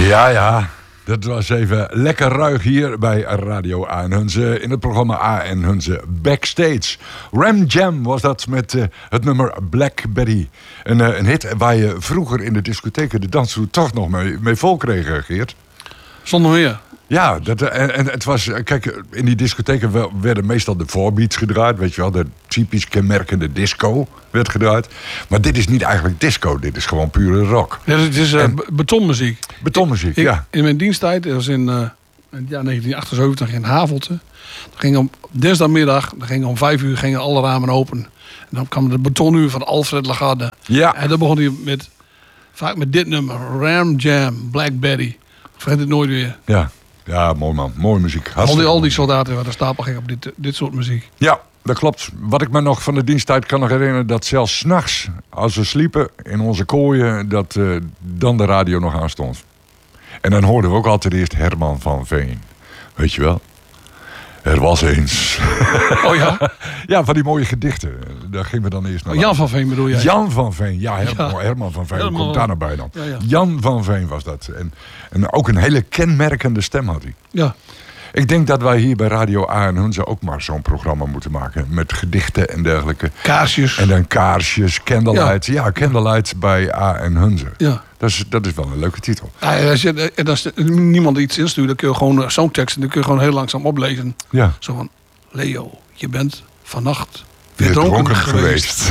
Ja. Dat was even lekker ruig hier bij Radio A en Hunze in het programma A en Hunze Backstage. Ram Jam was dat met het nummer Black Betty. Een hit waar je vroeger in de discotheken de dansvloer toch nog mee vol kreeg, Geert. Zonder meer. Ja, en het was... Kijk, in die discotheken werden meestal de voorbeats gedraaid. Weet je wel, de typisch kenmerkende disco werd gedraaid. Maar dit is niet eigenlijk disco. Dit is gewoon pure rock. Ja, het is betonmuziek. Betonmuziek, ja. In mijn diensttijd, dat was in het jaar 1978 in Havelte. Ging om dinsdagmiddag, om 5 uur gingen alle ramen open. En dan kwam de betonuur van Alfred Lagarde. Ja. En dan begon hij vaak met dit nummer. Ram Jam, Black Betty. Vergeet het nooit weer. Ja, mooi man. Mooie muziek. Al die soldaten waar de stapel ging op dit soort muziek. Ja, dat klopt. Wat ik me nog van de diensttijd kan nog herinneren... dat zelfs 's nachts, als we sliepen in onze kooien... dat dan de radio nog aanstond. En dan hoorden we ook altijd eerst Herman van Veen. Weet je wel? Er was eens. Oh ja? Ja, van die mooie gedichten. Daar gingen we dan eerst naar. Jan van Veen bedoel jij? Jan van Veen. Ja, Herman van Veen. Hoe komt daar nou bij dan? Ja. Jan van Veen was dat. En ook een hele kenmerkende stem had hij. Ja. Ik denk dat wij hier bij Radio A en Hunze ook maar zo'n programma moeten maken. Met gedichten en dergelijke. Kaarsjes. En dan kaarsjes, Candlelight. Ja, Candlelight bij A en Hunze. Ja. Dat is wel een leuke titel. Als niemand iets instuurt, dan kun je gewoon zo'n tekst... en dan kun je gewoon heel langzaam oplezen. Ja. Zo van, Leo, je bent vannacht weer dronken geweest.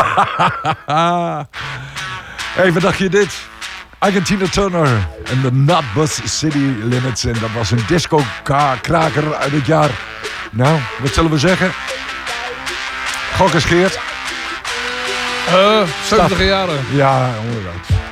Hey, wat dacht je dit? Tina Turner en de Nutbus City Limits. En dat was een disco-kraker uit het jaar... Nou, wat zullen we zeggen? Gok eens, Geert. 70 jaren. Ja, inderdaad.